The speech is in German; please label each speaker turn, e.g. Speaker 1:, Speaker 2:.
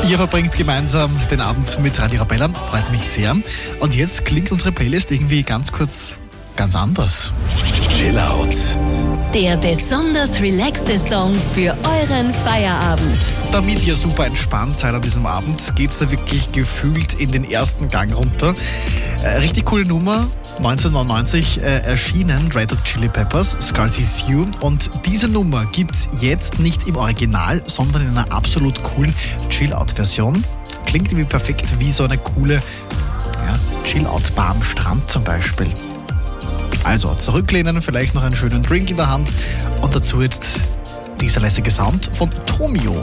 Speaker 1: Ihr verbringt gemeinsam den Abend mit Radio Arabella, freut mich sehr. Und jetzt klingt unsere Playlist irgendwie ganz kurz ganz anders.
Speaker 2: Chill Out.
Speaker 3: Der besonders relaxte Song für euren Feierabend.
Speaker 1: Damit ihr super entspannt seid an diesem Abend, geht's da wirklich gefühlt in den ersten Gang runter. Richtig coole Nummer. 1999 erschienen, Red Hot Chili Peppers, Scar Tissue. Und diese Nummer gibt's jetzt nicht im Original, sondern in einer absolut coolen Chill-Out-Version. Klingt irgendwie perfekt wie so eine coole Chill-Out-Bar am Strand zum Beispiel. Also zurücklehnen, vielleicht noch einen schönen Drink in der Hand und dazu jetzt dieser lässige Sound von Tomio.